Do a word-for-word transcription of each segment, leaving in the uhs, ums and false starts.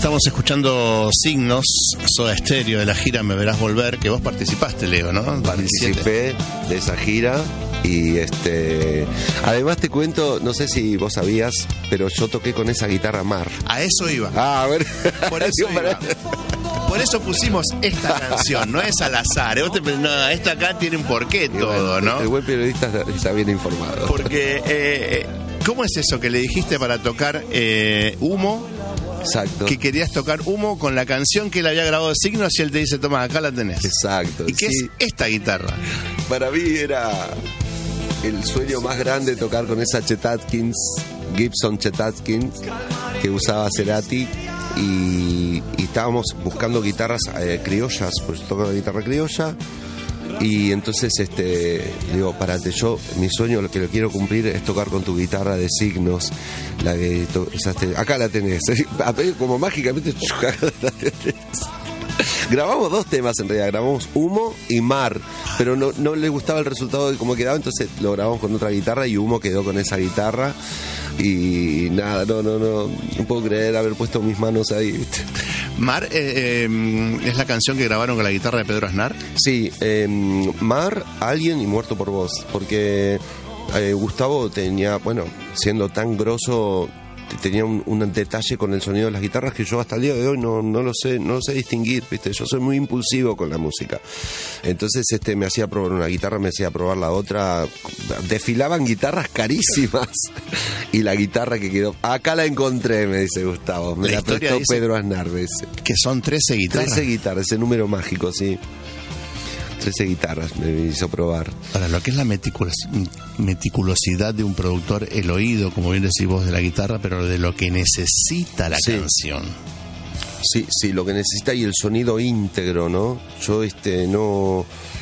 Estamos escuchando Signos, Soda Stereo, de la gira Me Verás Volver, que vos participaste, Leo, ¿no? Participé de esa gira y este además te cuento, no sé si vos sabías, pero yo toqué con esa guitarra Mar. A eso iba. Ah, a ver. Por eso iba. Por eso pusimos esta canción, no es al azar. Vos te pensás, no, esta acá tiene un porqué todo, bueno, ¿no? El buen periodista está bien informado. Porque, eh, ¿cómo es eso que le dijiste para tocar eh, Humo? Exacto. Que querías tocar Humo con la canción que él había grabado de Signos y él te dice, toma, acá la tenés. Exacto. ¿Y qué sí. es esta guitarra? Para mí era el sueño más grande tocar con esa Chet Atkins, Gibson Chet Atkins, que usaba Cerati. Y, y estábamos buscando guitarras eh, criollas, pues yo toco la guitarra criolla. Y entonces este digo, parate, yo mi sueño, lo que lo quiero cumplir es tocar con tu guitarra de Signos, la que to, usaste, acá la tenés, como mágicamente acá la tenés. Grabamos dos temas en realidad, grabamos Humo y Mar, pero no, no le gustaba el resultado de cómo quedaba, entonces lo grabamos con otra guitarra y Humo quedó con esa guitarra. Y nada, no, no, no, no puedo creer haber puesto mis manos ahí, ¿viste? Mar, eh, eh, ¿es la canción que grabaron con la guitarra de Pedro Aznar? Sí, eh, Mar, Alguien y Muerto por Vos, porque eh, Gustavo tenía, bueno, siendo tan grosso, tenía un, un detalle con el sonido de las guitarras que yo hasta el día de hoy no, no lo sé, no lo sé distinguir, ¿viste? Yo soy muy impulsivo con la música. Entonces este me hacía probar una guitarra, me hacía probar la otra. Desfilaban guitarras carísimas. Y la guitarra que quedó, acá la encontré, me dice Gustavo. Me la, la prestó Pedro Aznar, me dice. Que son trece guitarras. trece guitarras, ese número mágico, sí. trece guitarras me hizo probar. Para lo que es la meticulos- meticulosidad de un productor, el oído, como bien decís vos, de la guitarra, pero de lo que necesita la sí. canción. Sí, sí, lo que necesita y el sonido íntegro, ¿no? Yo este no...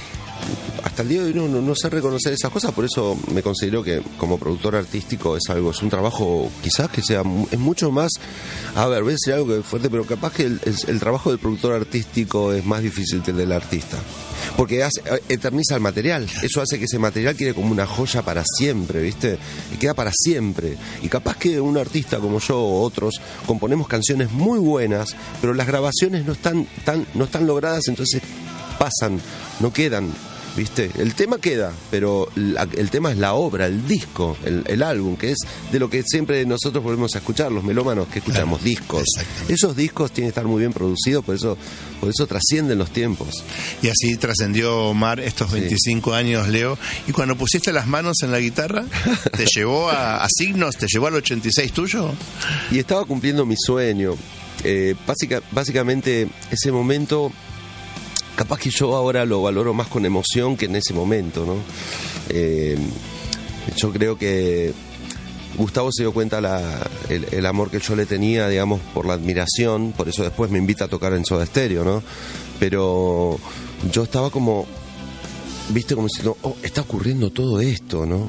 Hasta el día de hoy no, no, no sé reconocer esas cosas, por eso me considero que como productor artístico es algo, es un trabajo quizás que sea, es mucho más, a ver, voy a decir algo que es fuerte, pero capaz que el, el, el trabajo del productor artístico es más difícil que el del artista, porque hace, eterniza el material, eso hace que ese material quede como una joya para siempre, ¿viste? Y queda para siempre, y capaz que un artista como yo o otros componemos canciones muy buenas, pero las grabaciones no están, tan, no están logradas, entonces pasan, no quedan, ¿viste? El tema queda, pero la, el tema es la obra, el disco, el, el álbum, que es de lo que siempre nosotros volvemos a escuchar, los melómanos que escuchamos, claro, discos. Esos discos tienen que estar muy bien producidos, por eso, por eso trascienden los tiempos. Y así trascendió Mar estos veinticinco sí. años, Leo. Y cuando pusiste las manos en la guitarra, ¿te llevó a, a Signos? ¿Te llevó al ochenta y seis tuyo? Y estaba cumpliendo mi sueño. Eh, básica, básicamente, ese momento... Capaz que yo ahora lo valoro más con emoción que en ese momento, ¿no? Eh, yo creo que Gustavo se dio cuenta la, el, el amor que yo le tenía, digamos, por la admiración, por eso después me invita a tocar en Soda Stereo, ¿no? Pero yo estaba como, viste, como diciendo, oh, está ocurriendo todo esto, ¿no?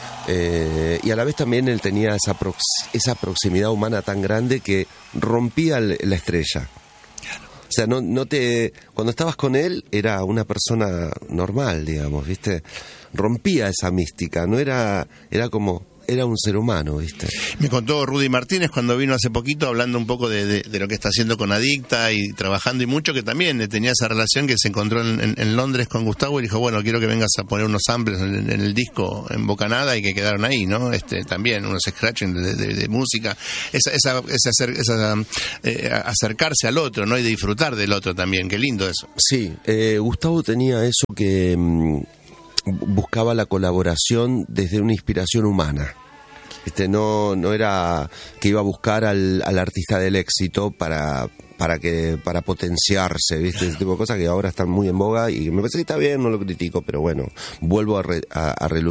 Eh, y a la vez también él tenía esa, prox, esa proximidad humana tan grande que rompía el, la estrella. O sea, no, no te, cuando estabas con él era una persona normal, digamos, ¿viste? Rompía esa mística, no era, era como, era un ser humano, ¿viste? Me contó Rudy Martínez cuando vino hace poquito hablando un poco de, de, de lo que está haciendo con Adicta y trabajando y mucho, que también tenía esa relación, que se encontró en, en, en Londres con Gustavo y dijo, bueno, quiero que vengas a poner unos samples en, en el disco en Bocanada, y que quedaron ahí, ¿no? Este, también unos scratching de, de, de música, esa, esa, esa, esa, esa eh, acercarse al otro, ¿no? Y de disfrutar del otro también, qué lindo eso. Sí, eh, Gustavo tenía eso que... Mmm, buscaba la colaboración desde una inspiración humana. Este, no, no era que iba a buscar al, al artista del éxito para, para que, para potenciarse, ¿viste? Ese tipo de cosas que ahora están muy en boga y me parece que está bien, no lo critico, pero bueno, vuelvo a, re, a, a relucir